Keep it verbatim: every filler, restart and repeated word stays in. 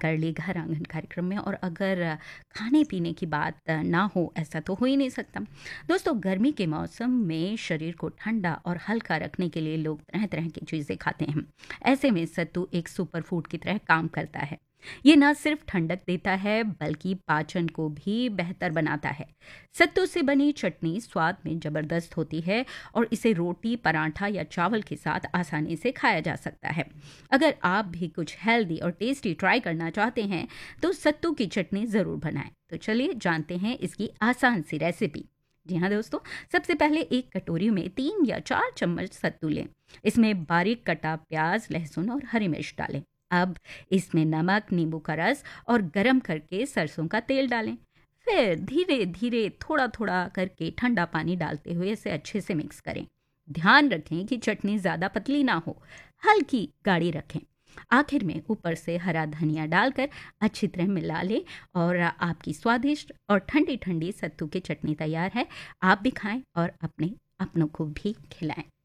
कर ली घर आंगन कार्यक्रम में, और अगर खाने पीने की बात ना हो, ऐसा तो हो ही नहीं सकता। दोस्तों, गर्मी के मौसम में शरीर को ठंडा और हल्का रखने के लिए लोग तरह तरह की चीज़ें खाते हैं। ऐसे में सत्तू एक सुपर फूड की तरह काम करता है। ये न सिर्फ ठंडक देता है बल्कि पाचन को भी बेहतर बनाता है। सत्तू से बनी चटनी स्वाद में जबरदस्त होती है और इसे रोटी, पराठा या चावल के साथ आसानी से खाया जा सकता है। अगर आप भी कुछ हेल्दी और टेस्टी ट्राई करना चाहते हैं तो सत्तू की चटनी ज़रूर बनाएं। तो चलिए जानते हैं इसकी आसान सी रेसिपी। जी हाँ दोस्तों, सबसे पहले एक कटोरी में तीन या चार चम्मच सत्तू लें। इसमें बारीक कटा प्याज, लहसुन और हरी मिर्च डालें। अब इसमें नमक, नींबू का रस और गरम करके सरसों का तेल डालें। फिर धीरे धीरे थोड़ा थोड़ा करके ठंडा पानी डालते हुए इसे अच्छे से मिक्स करें। ध्यान रखें कि चटनी ज़्यादा पतली ना हो, हल्की गाढ़ी रखें। आखिर में ऊपर से हरा धनिया डालकर अच्छी तरह मिला लें और आपकी स्वादिष्ट और ठंडी ठंडी सत्तू की चटनी तैयार है। आप भी खाएं और अपने अपनों को भी खिलाएं।